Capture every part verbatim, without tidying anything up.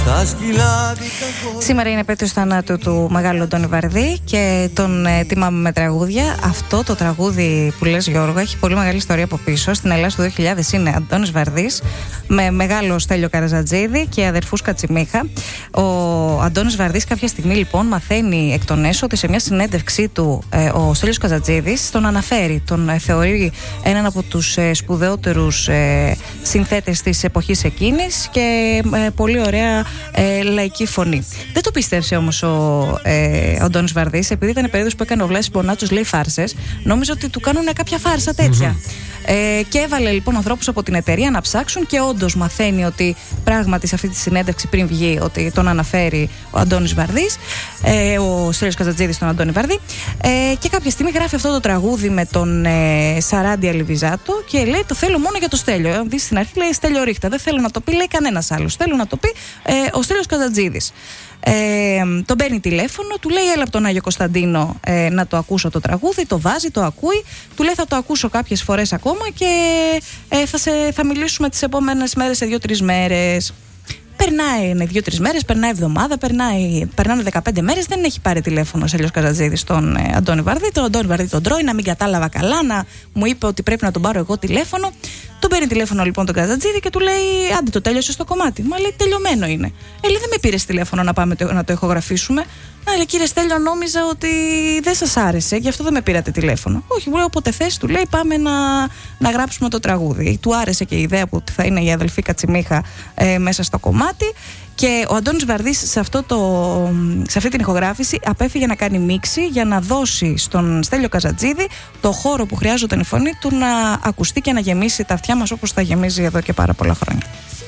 Σήμερα είναι επέτειος θανάτου του μεγάλου Αντώνη Βαρδί και τον ε, τιμάμε με τραγούδια. Αυτό το τραγούδι που λες, Γιώργο, έχει πολύ μεγάλη ιστορία από πίσω. Στην Ελλάδα του δύο χιλιάδες είναι Αντώνης Βαρδής με μεγάλο Στέλιο Καραζατζίδη και αδερφούς Κατσιμίχα. Ο Αντώνης Βαρδής κάποια στιγμή λοιπόν μαθαίνει εκ των έσω ότι σε μια συνέντευξή του ε, ο Στέλιος Καραζατζίδης τον αναφέρει, τον ε, θεωρεί έναν από τους ε, σπουδαιότερους ε, συνθέτες της εποχής εκείνης και ε, πολύ ωραία Ε, λαϊκή φωνή. Δεν το πίστεψε όμως ο, ε, ο Αντώνης Βαρδής, επειδή ήταν περίοδος που έκανε ο Βλάσης Μπονάτσος, λέει, φάρσες. Νόμιζε ότι του κάνουν κάποια φάρσα τέτοια. Mm-hmm. Ε, και έβαλε λοιπόν ανθρώπους από την εταιρεία να ψάξουν και όντως μαθαίνει ότι πράγματι σε αυτή τη συνέντευξη πριν βγει ότι τον αναφέρει ο Αντώνης Βαρδής, ε, ο Στέλιος Καραζατζίδης τον Αντώνη Βαρδί. Ε, και κάποια στιγμή γράφει αυτό το τραγούδι με τον ε, Σαράντι Αλιβιζάτο και λέει: το θέλω μόνο για το Στέλιο. Δει στην αρχή λέει Στέλιο ρίχτα. Δεν θέλω να το πει, λέει κανένας άλλος. Θέλω να το πει ε, ο Στέλιος Καραζατζίδης. Ε, τον παίρνει τηλέφωνο, του λέει: έλα από τον Άγιο Κωνσταντίνο ε, να το ακούσω το τραγούδι. Το βάζει, το ακούει. Του λέει: θα το ακούσω κάποιες φορές ακόμα και ε, θα, σε, θα μιλήσουμε τις επόμενες μέρες, σε δύο-τρεις μέρες. Περνάει δύο-τρεις μέρες, περνάει εβδομάδα, περνάει, περνάνε δεκαπέντε μέρες. Δεν έχει πάρει τηλέφωνο ο Στέλιος Καραζατζίδης τον ε, Αντώνη Βαρδί. Τον Αντώνη Βαρδί τον τρώει, να μην κατάλαβα καλά, να μου είπε ότι πρέπει να τον πάρω εγώ τηλέφωνο. Τον παίρνει τηλέφωνο λοιπόν τον Καραζατζίδη και του λέει: άντε, το τέλειωσε το κομμάτι. Μα λέει: τελειωμένο είναι. Ε, λέει: δεν με πήρες τηλέφωνο να πάμε το, να το ηχογραφήσουμε. Να λέει: κύριε Στέλιο, νόμιζα ότι δεν σας άρεσε, γι' αυτό δεν με πήρατε τηλέφωνο. Όχι, μου λέει: όποτε θες, του λέει, πάμε να, να γράψουμε το τραγούδι. Του άρεσε και η ιδέα που θα είναι η αδελφή Κατσιμίχα ε, μέσα στο κομμάτι. Και ο Αντώνης Βαρδής σε, αυτό το, σε αυτή την ηχογράφηση απέφυγε να κάνει μίξη για να δώσει στον Στέλιο Καραζατζίδη το χώρο που χρειάζονταν η φωνή του να ακουστεί και να γεμίσει τα αυτιά μας όπως τα γεμίζει εδώ και πάρα πολλά χρόνια.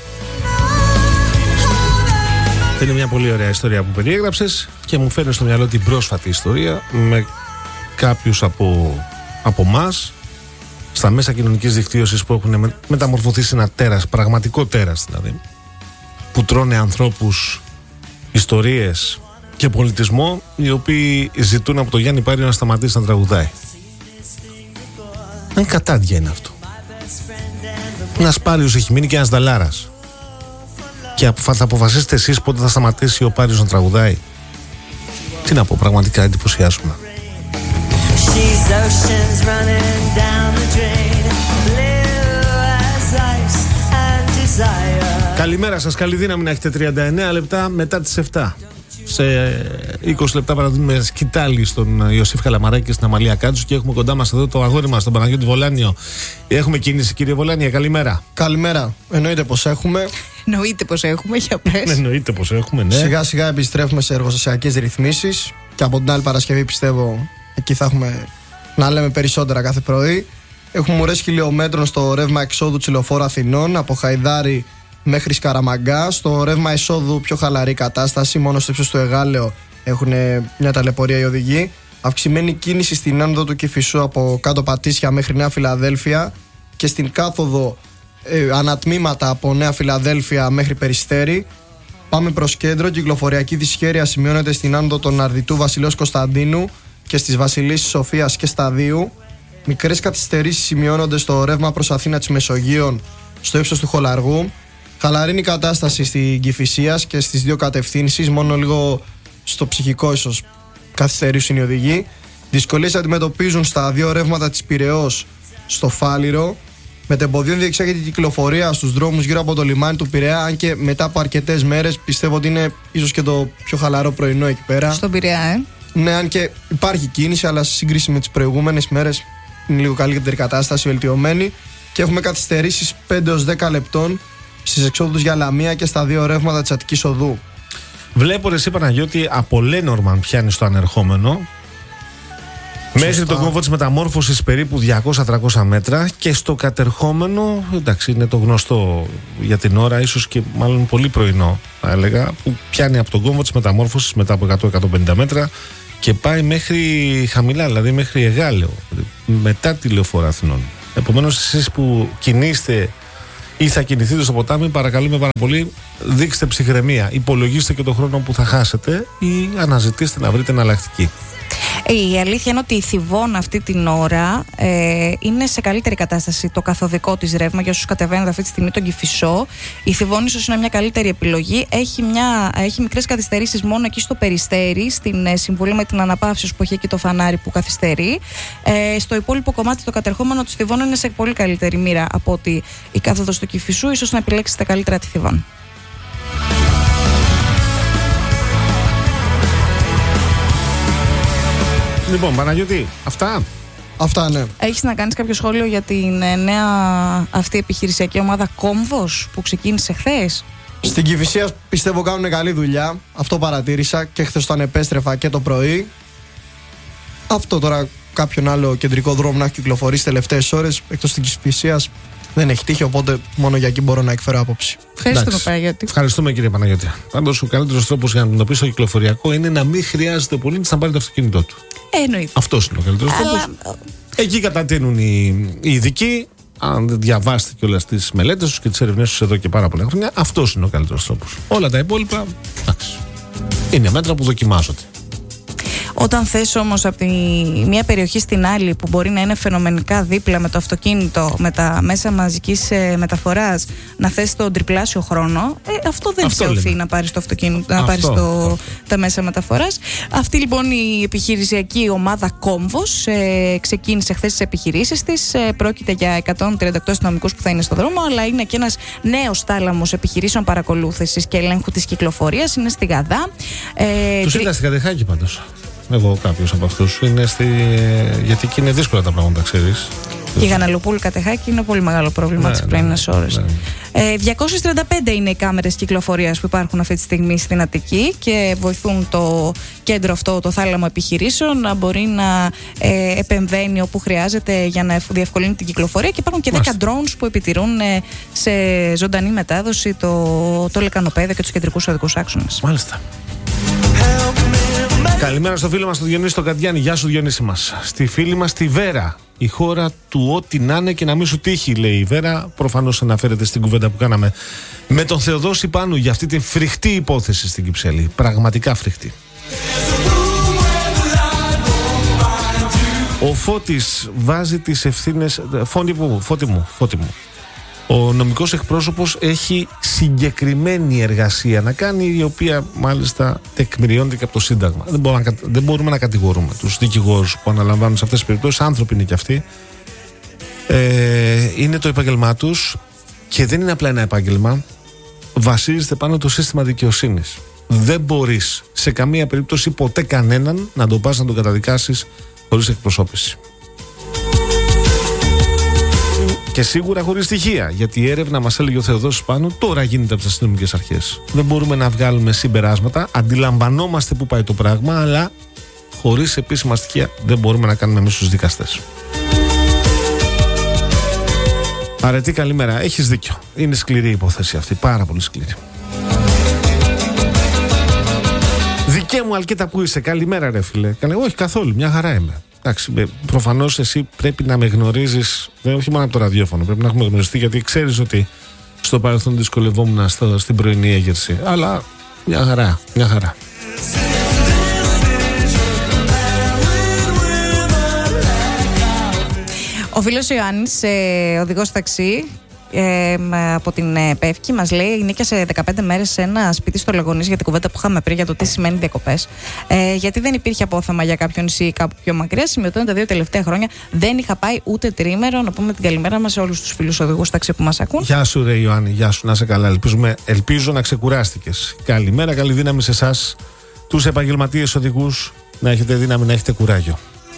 Είναι μια πολύ ωραία ιστορία που περιέγραψες και μου φέρνει στο μυαλό την πρόσφατη ιστορία με κάποιους από, από μας στα μέσα κοινωνικής δικτύωσης που έχουν μεταμορφωθεί σε ένα τέρας, πραγματικό τέρας δηλαδή, που τρώνε ανθρώπους, ιστορίες και πολιτισμό, οι οποίοι ζητούν από τον Γιάννη Πάριο να σταματήσει να τραγουδάει. Αν κατάδια είναι αυτό. Ένας Πάριος έχει μείνει και ένας Δαλάρας. Και θα αποφασίσετε εσείς πότε θα σταματήσει ο Πάριος να τραγουδάει. Τι να πω, πραγματικά εντυπωσιάζουμε. Καλημέρα σας, καλή δύναμη να έχετε. Τριάντα εννέα λεπτά μετά τις επτά. Σε είκοσι λεπτά παραδείγουμε σκητάλη στον Ιωσήφ Καλαμαράκη και στην Αμαλία Κάτσου και έχουμε κοντά μας εδώ το αγόρι μας, τον Παναγιώτη Βολάνιο. Έχουμε κίνηση, κύριε Βολάνια, καλημέρα. Καλημέρα. Εννοείται πως έχουμε. Εννοείται πως έχουμε, για πες. Εννοείται πως έχουμε, ναι. Σιγά σιγά επιστρέφουμε σε εργοστασιακές ρυθμίσεις και από την άλλη Παρασκευή πιστεύω εκεί θα έχουμε να λέμε περισσότερα κάθε πρωί. Έχουμε ουρές χιλιόμετρων στο ρεύμα εξόδου Τσιλοφόρου Αθηνών από Χαϊδάρη μέχρι Σκαραμαγκά. Στο ρεύμα εισόδου πιο χαλαρή κατάσταση, μόνο στο ύψος του Εγάλεο έχουν μια ταλαιπωρία οι οδηγοί. Αυξημένη κίνηση στην άνοδο του Κηφισού από κάτω Πατήσια μέχρι Νέα Φιλαδέλφια και στην κάθοδο ε, ανατμήματα από Νέα Φιλαδέλφια μέχρι Περιστέρι. Πάμε προς κέντρο. Κυκλοφοριακή δυσχέρεια σημειώνεται στην άνοδο των Αρδιτού Βασιλέως Κωνσταντίνου και στις Βασιλής Σοφίας και Σταδίου. Μικρές καθυστερήσεις σημειώνονται στο ρεύμα προς Αθήνα της Μεσογείων στο ύψος του Χολαργού. Χαλαρή είναι η κατάσταση στην Κηφισίας και στις δύο κατευθύνσεις, μόνο λίγο στο ψυχικό ίσως καθυστερήσουν οι οδηγοί. Δυσκολίες αντιμετωπίζουν στα δύο ρεύματα της Πειραιώς στο Φάληρο. Μετεμποδίων διεξάγεται η κυκλοφορία στους δρόμους γύρω από το λιμάνι του Πειραιά, αν και μετά από αρκετές μέρες πιστεύω ότι είναι ίσως και το πιο χαλαρό πρωινό εκεί πέρα. Στον Πειραιά, ε. Ναι, αν και υπάρχει κίνηση, αλλά σε σύγκριση με τις προηγούμενες μέρες είναι λίγο καλύτερη κατάσταση, βελτιωμένη. Και έχουμε καθυστερήσεις πέντε έως δέκα λεπτών στις εξόδους για Λαμία και στα δύο ρεύματα της Αττικής Οδού. Βλέπω ρε εσύ Παναγιώτη από Λένορμαν πιάνει το ανερχόμενο. Σωστά. Μέχρι τον κόμβο της μεταμόρφωσης περίπου διακόσια με τριακόσια μέτρα και στο κατερχόμενο, εντάξει είναι το γνωστό για την ώρα, ίσως και μάλλον πολύ πρωινό θα έλεγα, που πιάνει από τον κόμβο της μεταμόρφωσης μετά από εκατό με εκατόν πενήντα μέτρα και πάει μέχρι χαμηλά, δηλαδή μέχρι Εγάλεο, μετά τη Λεωφόρο Αθηνών. Επομένως εσείς που κινείστε ή θα κινηθείτε στο ποτάμι, παρακαλούμε πάρα πολύ, δείξτε ψυχραιμία. Υπολογίστε και τον χρόνο που θα χάσετε ή αναζητήστε να βρείτε εναλλακτική. Η αλήθεια είναι ότι η Θηβών αυτή την ώρα ε, είναι σε καλύτερη κατάσταση το καθοδικό της ρεύμα για όσους κατεβαίνουν αυτή τη στιγμή τον Κηφισό. Η Θηβών ίσως είναι μια καλύτερη επιλογή. Έχει, μια, έχει μικρές καθυστερήσεις μόνο εκεί στο Περιστέρι, στην ε, συμβολή με την αναπαύση που έχει εκεί το φανάρι που καθυστερεί. Ε, στο υπόλοιπο κομμάτι το κατερχόμενο της Θηβών είναι σε πολύ καλύτερη μοίρα από ότι η κάθοδος του Κηφισού. Ίσως να επιλέξετε καλύτερα τη Θηβών. Λοιπόν, Παναγιώτη, αυτά. Αυτά, ναι. Έχεις να κάνεις κάποιο σχόλιο για την ε, νέα αυτή επιχειρησιακή ομάδα Κόμβος που ξεκίνησε χθες? Στην Κηφισία πιστεύω κάνουν καλή δουλειά. Αυτό παρατήρησα και χθες όταν επέστρεφα και το πρωί. Αυτό τώρα κάποιον άλλο κεντρικό δρόμο να έχει κυκλοφορήσει τελευταίες ώρες εκτός της Κηφισίας δεν έχει τύχει, οπότε μόνο για εκεί μπορώ να εκφέρω άποψη. Ευχαριστούμε, Παναγιώτη. Ευχαριστούμε, κύριε Παναγιώτη. Πάντως, ο καλύτερος τρόπος για να αντιμετωπίσει το κυκλοφοριακό είναι να μην χρειάζεται ο πολίτης να πάρει το αυτοκίνητό του. Εννοείται. Αυτός είναι ο καλύτερος Αλλά... τρόπος. Εκεί κατατείνουν οι, οι ειδικοί. Αν δεν διαβάσετε κιόλας τις μελέτες τους και τις ερευνές τους εδώ και πάρα πολλά χρόνια, αυτός είναι ο καλύτερος τρόπος. Όλα τα υπόλοιπα, εντάξει, είναι μέτρα που δοκιμάζονται. Όταν θες όμως από τη μία περιοχή στην άλλη που μπορεί να είναι φαινομενικά δίπλα με το αυτοκίνητο, με τα μέσα μαζικής ε, μεταφοράς, να θες τον τριπλάσιο χρόνο, ε, αυτό δεν αυτό σε οθεί να πάρεις το αυτοκίνητο, να πάρεις το, τα μέσα μεταφοράς. Αυτή λοιπόν η επιχειρησιακή ομάδα Κόμβος ε, ξεκίνησε χθες τις επιχειρήσεις της. Ε, πρόκειται για εκατόν τριάντα οκτώ αστυνομικούς που θα είναι στο δρόμο, αλλά είναι και ένας νέος τάλαμος επιχειρήσεων παρακολούθησης και ελέγχου της κυκλοφορίας. Είναι στη Γαδά. Ε, Τους είδα στην Κατεχάκη πάντως. Εγώ κάποιος από αυτούς είναι στη... γιατί εκεί είναι δύσκολα τα πράγματα, ξέρεις. Και η Γαναλοπούλου Κατεχάκη είναι πολύ μεγάλο πρόβλημα τις πρωινές ώρες. Ναι. Ε, διακόσιες τριάντα πέντε είναι οι κάμερες κυκλοφορίας που υπάρχουν αυτή τη στιγμή στην Αττική και βοηθούν το κέντρο αυτό, το θάλαμο επιχειρήσεων, να μπορεί να ε, επεμβαίνει όπου χρειάζεται για να διευκολύνει την κυκλοφορία. Και υπάρχουν και δέκα drones που επιτηρούν ε, σε ζωντανή μετάδοση το, το λεκανοπέδιο και τους κεντρικούς οδικούς άξονες. Μάλιστα. Καλημέρα στο φίλο μας τον Διονύση τον Καντιάνη. Γεια σου, Διονύση μας. Στη φίλη μας τη Βέρα. Η χώρα του ό,τι να είναι και να μην σου τύχει, λέει η Βέρα. Προφανώς αναφέρεται στην κουβέντα που κάναμε με τον Θεοδόση Πάνου για αυτή την φρικτή υπόθεση στην Κυψέλη. Πραγματικά φρικτή. Ο Φώτης βάζει τις ευθύνες. Φώτη μου, Φώτη μου, Φώτη μου. Ο νομικός εκπρόσωπος έχει συγκεκριμένη εργασία να κάνει, η οποία μάλιστα τεκμηριώνεται και από το Σύνταγμα. Δεν μπορούμε να, δεν μπορούμε να κατηγορούμε τους δικηγόρους που αναλαμβάνουν σε αυτές τις περιπτώσεις. Άνθρωποι είναι και αυτοί. Ε, είναι το επάγγελμά τους και δεν είναι απλά ένα επάγγελμα. Βασίζεται πάνω το σύστημα δικαιοσύνης. Δεν μπορείς σε καμία περίπτωση ποτέ κανέναν να τον πας να τον καταδικάσεις χωρίς εκπροσώπηση. Και σίγουρα χωρίς στοιχεία. Γιατί η έρευνα, μας έλεγε ο Θεοδόσης Πάνου, τώρα γίνεται από τις αστυνομικές αρχές. Δεν μπορούμε να βγάλουμε συμπεράσματα. Αντιλαμβανόμαστε που πάει το πράγμα, αλλά χωρίς επίσημα στοιχεία δεν μπορούμε να κάνουμε εμείς τους δικαστές. Αρετή, καλημέρα. Έχεις δίκιο. Είναι σκληρή η υπόθεση αυτή. Πάρα πολύ σκληρή. Δικέ μου Αλκίτα, που είσαι? Καλημέρα, ρε φίλε. Καλέ, όχι καθόλου. Μια χαρά είμαι. Εντάξει, προφανώς εσύ πρέπει να με γνωρίζεις, όχι μόνο από το ραδιόφωνο, πρέπει να έχουμε γνωριστεί, γιατί ξέρεις ότι στο παρελθόν δυσκολευόμουν στο, στην πρωινή έγερση. Αλλά μια χαρά, μια χαρά. Ο φίλος Ιωάννης, ε, οδηγός ταξί, Ε, από την ε, Πεύκη, μας λέει: νίκιασε δεκαπέντε μέρες σε ένα σπίτι στο Λεγονής για την κουβέντα που είχαμε πριν για το τι σημαίνει διακοπές. Ε, γιατί δεν υπήρχε απόθεμα για κάποιο νησί ή κάπου πιο μακριά. Σημειωτώνει τα δύο τελευταία χρόνια δεν είχα πάει ούτε τρίμερο. Να πούμε την καλημέρα μας σε όλους τους φίλους οδηγούς ταξί που μας ακούν. Γεια σου, ρε Ιωάννη, γεια σου, να είσαι καλά. Ελπίζουμε, ελπίζω να ξεκουράστηκες. Καλημέρα, καλή δύναμη σε εσάς, τους επαγγελματίες οδηγούς, να έχετε δύναμη, να έχετε κουράγιο.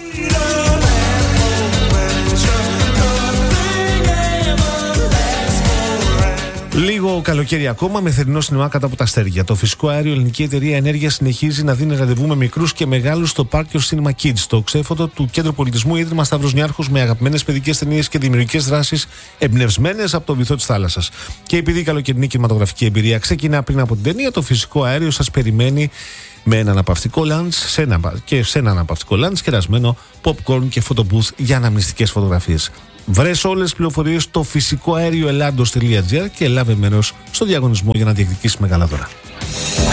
Λίγο καλοκαίρι ακόμα με θερινό σινεμά κάτω από τα αστέρια. Το φυσικό αέριο Ελληνική Εταιρεία Ενέργειας συνεχίζει να δίνει ραντεβού με μικρούς και μεγάλους στο Πάρκιο Cinema Kids, το ξέφωτο του Κέντρου Πολιτισμού Ίδρυμα Σταύρος Νιάρχος, με αγαπημένες παιδικές ταινίες και δημιουργικές δράσεις εμπνευσμένες από το βυθό της θάλασσας. Και επειδή η καλοκαιρινή κινηματογραφική εμπειρία ξεκινά πριν από την ταινία, το φυσικό αέριο σας περιμένει με ένα αναπαυτικό lunch σε ένα, και σε ένα αναπαυτικό lunch κερασμένο popcorn και photo booth για αναμνηστικές φωτογραφίες. Βρες όλες τις πληροφορίες στο φυσικό αέριο ελλάντος τελεία τζι άρ και λάβε μέρος στο διαγωνισμό για να διεκδικήσεις μεγάλα δώρα.